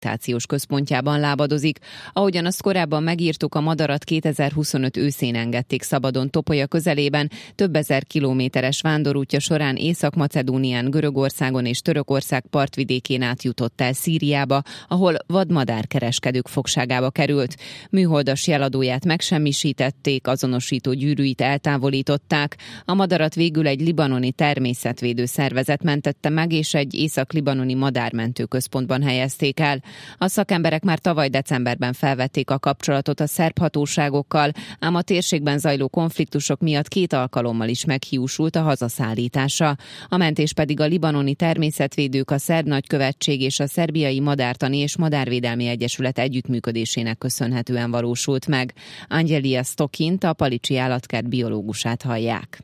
rehabilitációs központjában lábadozik. Ahogyan azt korábban megírtuk, a madarat 2025 őszén engedték szabadon Topolya közelében, több ezer kilométeres vándorútja során Észak-Macedónián, Görögországon és Törökország partvidékén átjutott el Szíriába, ahol vadmadárkereskedők fogságába került. Műholdas jeladóját megsemmisítették, azonosító gyűrűit eltávolították. A madarat végül egy libanoni természetvédő szervezet mentette meg, és egy észak-libanoni madármentő központban helyezték el. A szakemberek már tavaly decemberben felvették a kapcsolatot a szerb hatóságokkal, ám a térségben zajló konfliktusok miatt 2 alkalommal is meghiúsult a hazaszállítása. A mentés pedig a libanoni természetvédők, a szerb nagykövetség és a szerbiai madártani és madárvédelmi egyesület együttműködésének köszönhetően valósult meg. Angelia Stokint, a Palicsi állatkert biológusát hallják.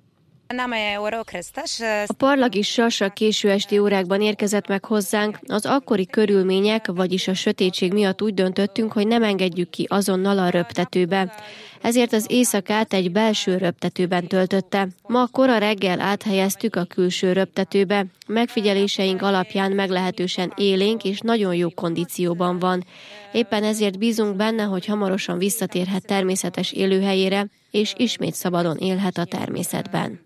A parlagi sas a késő esti órákban érkezett meg hozzánk. Az akkori körülmények, vagyis a sötétség miatt úgy döntöttünk, hogy nem engedjük ki azonnal a röptetőbe. Ezért az éjszakát egy belső röptetőben töltötte. Ma kora reggel áthelyeztük a külső röptetőbe. Megfigyeléseink alapján meglehetősen élénk és nagyon jó kondícióban van. Éppen ezért bízunk benne, hogy hamarosan visszatérhet természetes élőhelyére, és ismét szabadon élhet a természetben.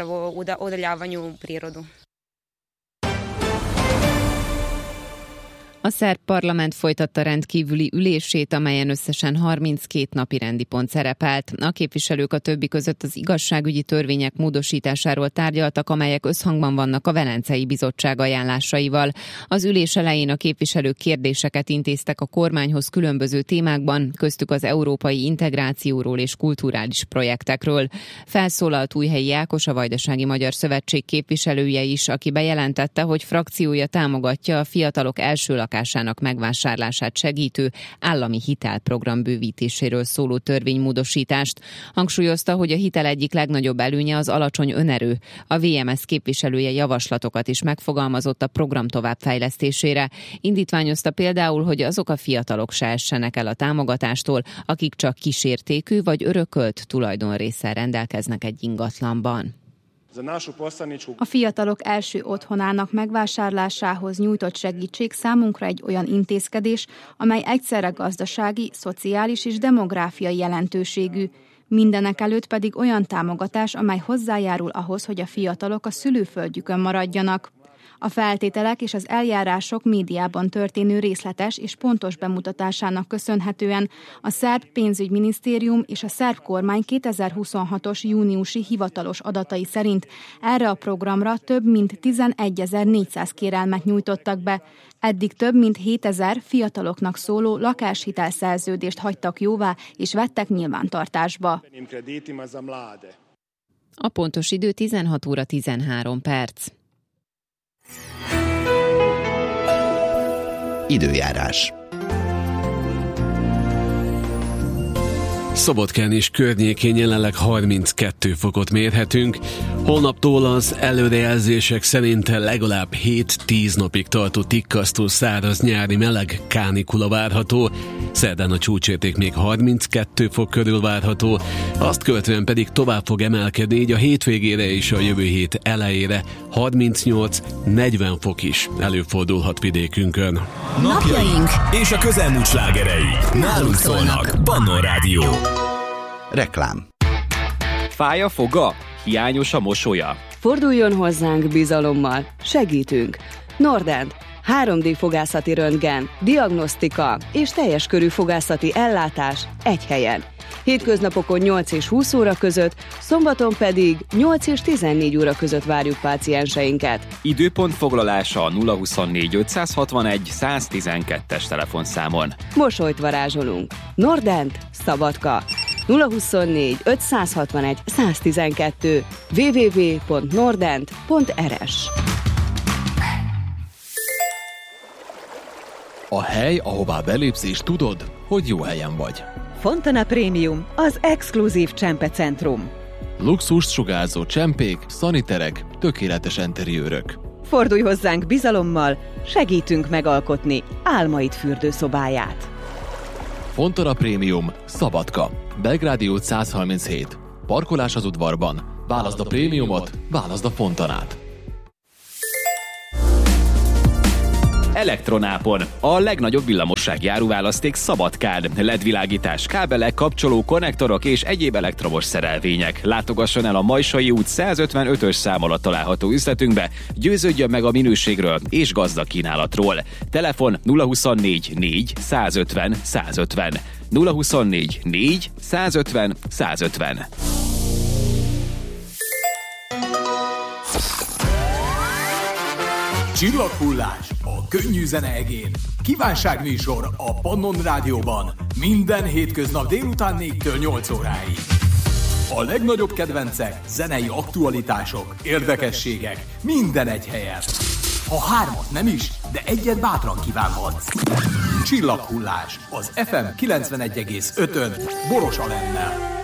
A szerb parlament folytatta rendkívüli ülését, amelyen összesen 32 napirendi pont szerepelt. A képviselők a többi között az igazságügyi törvények módosításáról tárgyaltak, amelyek összhangban vannak a Velencei Bizottság ajánlásaival. Az ülés elején a képviselők kérdéseket intéztek a kormányhoz különböző témákban, köztük az európai integrációról és kulturális projektekről. Felszólalt Újhelyi Ákos, a Vajdasági Magyar Szövetség képviselője is, aki bejelentette, hogy frakciója támogatja a fiatalok első lakásának megvásárlását segítő állami hitelprogram bővítéséről szóló törvénymódosítást. Hangsúlyozta, hogy a hitel egyik legnagyobb előnye az alacsony önerő. A VMS képviselője javaslatokat is megfogalmazott a program továbbfejlesztésére. Indítványozta például, hogy azok a fiatalok se essenek el a támogatástól, akik csak kísértékű vagy örökölt tulajdonrésszel rendelkeznek egy ingatlanban. A fiatalok első otthonának megvásárlásához nyújtott segítség számunkra egy olyan intézkedés, amely egyszerre gazdasági, szociális és demográfiai jelentőségű. Mindenekelőtt pedig olyan támogatás, amely hozzájárul ahhoz, hogy a fiatalok a szülőföldjükön maradjanak. A feltételek és az eljárások médiában történő részletes és pontos bemutatásának köszönhetően a szerb pénzügyminisztérium és a szerb kormány 2026-os júniusi hivatalos adatai szerint erre a programra több mint 11.400 kérelmet nyújtottak be. Eddig több mint 7.000 fiataloknak szóló lakáshitelszerződést hagytak jóvá és vettek nyilvántartásba. A pontos idő 16 óra 13 perc. Időjárás. Szabadkán és környékén jelenleg 32 fokot mérhetünk. Holnaptól az előrejelzések szerint legalább 7-10 napig tartó tikkasztó száraz nyári meleg kánikula várható. Szerdán a csúcsérték még 32 fok körül várható, azt követően pedig tovább fog emelkedni, így a hétvégére és a jövő hét elejére 38-40 fok is előfordulhat vidékünkön. Napjaink és a közelmúlt slágerei nálunk szólnak. Pannon Rádió. Reklám. Fáj a foga? Hiányos a mosolya? Forduljon hozzánk bizalommal. Segítünk. Nordent. 3D fogászati röntgen, diagnosztika és teljes körű fogászati ellátás egy helyen. Hétköznapokon 8 és 20 óra között, szombaton pedig 8 és 14 óra között várjuk pácienseinket. Időpont foglalása a 024 561 112-es telefonszámon. Mosolyt varázsolunk. Nordent, Szabadka. 024 561 112 www.nordent.rs. A hely, ahová belépsz és tudod, hogy jó helyen vagy. Fontana Premium, az exkluzív csempecentrum. Luxust sugárzó csempék, szaniterek, tökéletes enteriőrök. Fordulj hozzánk bizalommal, segítünk megalkotni álmaid fürdőszobáját. Fontana Premium, Szabadka, Belgrádi út 137. Parkolás az udvarban. Válaszd a prémiumot, válaszd a Fontanát. Elektronápon, a legnagyobb villamossági áruválaszték Szabadkán, LED-világítás, kábelek, kapcsoló, konnektorok és egyéb elektromos szerelvények. Látogasson el a Majsai út 155-ös szám alatt található üzletünkbe, győződjön meg a minőségről és gazdag kínálatról. Telefon 024 4 150 150. 024 4 150 150. Csillaghullás a könnyű zene egén. Kívánságműsor a Pannon Rádióban. Minden hétköznap délután 4-től 8 óráig. A legnagyobb kedvencek, zenei aktualitások, érdekességek, minden egy helyen. Ha hármat nem is, de egyet bátran kívánhatsz. Csillaghullás az FM 91,5-ön Boros Alennel.